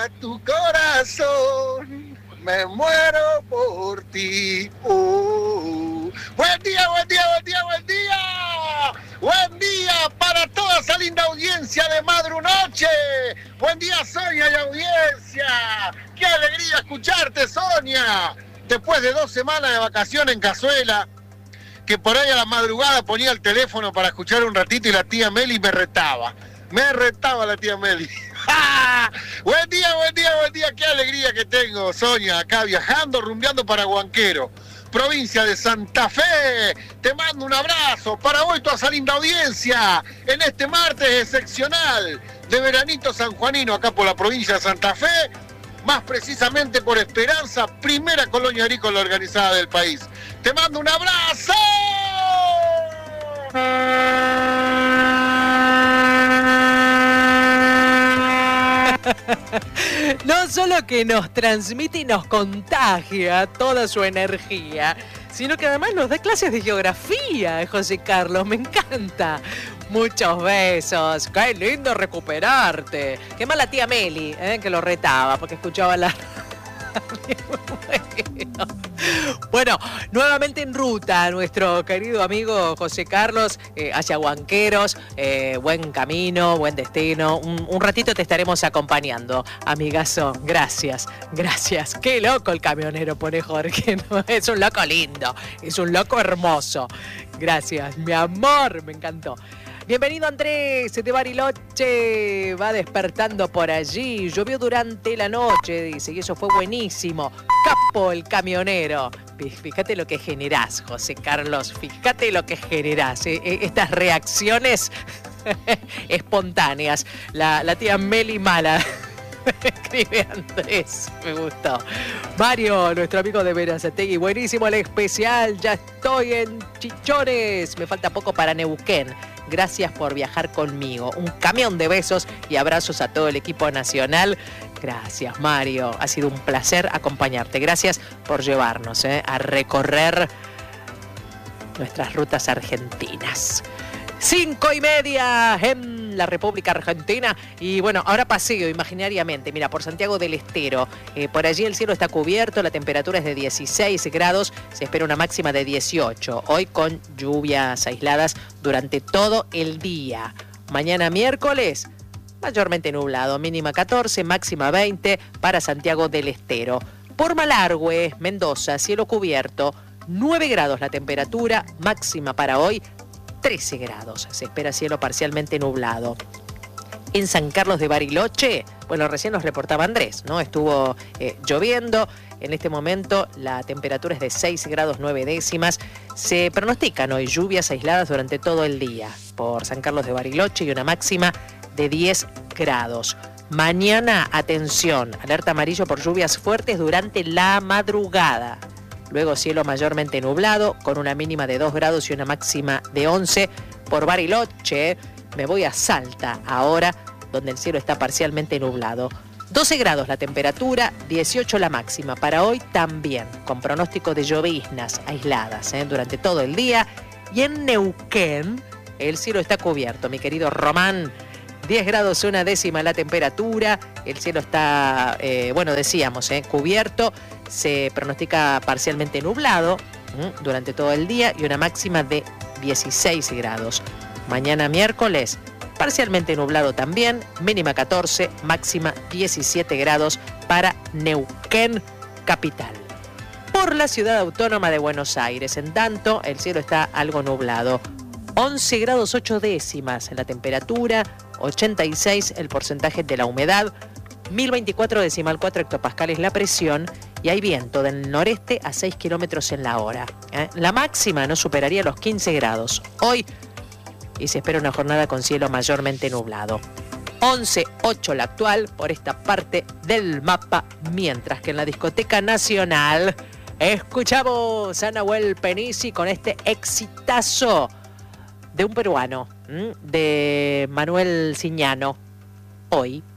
A tu corazón, me muero por ti. Buen día, buen día, buen día, buen día. Buen día para toda esa linda audiencia de Madrunoche. Buen día, Sonia y audiencia. Qué alegría escucharte, Sonia. Después de 2 semanas de vacaciones en Cazuela, que por ahí a la madrugada ponía el teléfono para escuchar un ratito y la tía Meli me retaba. Me retaba la tía Meli. Buen día, buen día, buen día. Qué alegría que tengo, Sonia, acá viajando, rumbeando para Huanquero, provincia de Santa Fe. Te mando un abrazo para hoy, toda esa linda audiencia, en este martes excepcional de veranito sanjuanino, acá por la provincia de Santa Fe, más precisamente por Esperanza, primera colonia agrícola organizada del país. Te mando un abrazo. No solo que nos transmite y nos contagia toda su energía, sino que además nos da clases de geografía, José Carlos, me encanta. Muchos besos, qué lindo recuperarte. Qué mal la tía Meli, que lo retaba porque escuchaba la Bueno, nuevamente en ruta nuestro querido amigo José Carlos hacia Huanqueros. Buen camino, buen destino. Un ratito te estaremos acompañando, amigazo. Gracias, gracias. Qué loco el camionero, pone Jorge. ¿No? Es un loco lindo, es un loco hermoso. Gracias, mi amor, me encantó. Bienvenido Andrés de Bariloche, va despertando por allí, llovió durante la noche, dice, y eso fue buenísimo. Capo el camionero. Fíjate lo que generás, José Carlos, fíjate lo que generás, estas reacciones espontáneas. La tía Meli mala. Escribe Andrés, me gustó. Mario, nuestro amigo de Verazategui, buenísimo el especial, ya estoy en Chichones, me falta poco para Neuquén. Gracias por viajar conmigo. Un camión de besos y abrazos a todo el equipo nacional. Gracias, Mario. Ha sido un placer acompañarte. Gracias por llevarnos a recorrer nuestras rutas argentinas. 5:30 en la República Argentina. Y bueno, ahora paseo imaginariamente. Mira, por Santiago del Estero. Por allí el cielo está cubierto, la temperatura es de 16 grados. Se espera una máxima de 18. Hoy con lluvias aisladas durante todo el día. Mañana miércoles, mayormente nublado. Mínima 14, máxima 20 para Santiago del Estero. Por Malargüe, Mendoza, cielo cubierto. 9 grados la temperatura, máxima para hoy 13 grados. Se espera cielo parcialmente nublado. En San Carlos de Bariloche, bueno, recién nos reportaba Andrés, ¿no? Estuvo lloviendo. En este momento la temperatura es de 6 grados 9 décimas. Se pronostican hoy lluvias aisladas durante todo el día por San Carlos de Bariloche y una máxima de 10 grados. Mañana, atención, alerta amarillo por lluvias fuertes durante la madrugada. Luego cielo mayormente nublado, con una mínima de 2 grados y una máxima de 11 por Bariloche. Me voy a Salta ahora, donde el cielo está parcialmente nublado. 12 grados la temperatura, 18 la máxima. Para hoy también, con pronóstico de lloviznas aisladas durante todo el día. Y en Neuquén, el cielo está cubierto, mi querido Román. 10 grados una décima la temperatura, el cielo está, decíamos, cubierto, se pronostica parcialmente nublado durante todo el día y una máxima de 16 grados. Mañana miércoles, parcialmente nublado también, mínima 14, máxima 17 grados para Neuquén, capital. Por la ciudad autónoma de Buenos Aires, en tanto, el cielo está algo nublado. 11 grados 8 décimas la temperatura, 86 el porcentaje de la humedad, 1024,4 hectopascales la presión y hay viento del noreste a 6 kilómetros en la hora. La máxima no superaría los 15 grados hoy y se espera una jornada con cielo mayormente nublado. 11:08 la actual por esta parte del mapa, mientras que en la discoteca nacional escuchamos a Nahuel Penisi con este exitazo de un peruano, de Manuel Ciñano, Hoy.